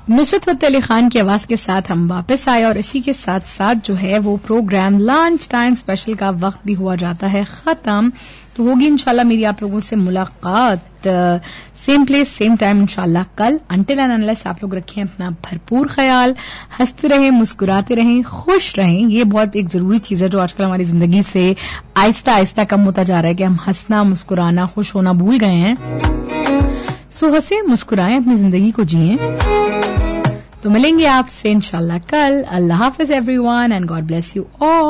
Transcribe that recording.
नुसरत फतेह अली खान की आवाज के साथ हम वापस आए और इसी के साथ साथ जो है वो प्रोग्राम लंच टाइम स्पेशल का वक्त भी हुआ जाता है खत्म। तो होगी इंशाल्लाह मेरी आप लोगों से मुलाकात सेम प्लेस सेम टाइम इंशाल्लाह कल। अंटिल एंड अनलेस आप लोग रखें अपना भरपूर ख्याल, हंसते रहें, मुस्कुराते रहें, खुश रहें। ये बहुत एक जरूरी चीज है जो आजकल हमारी जिंदगी से आहिस्ता आहिस्ता कम होता जा रहा है कि हम हंसना, मुस्कुराना, खुश होना भूल गए हैं। सो हंसे, मुस्कुराएं, अपनी जिंदगी को जिएं। तो मिलेंगे आपसे इंशाल्लाह कल। अल्लाह हाफिज everyone and God bless you all.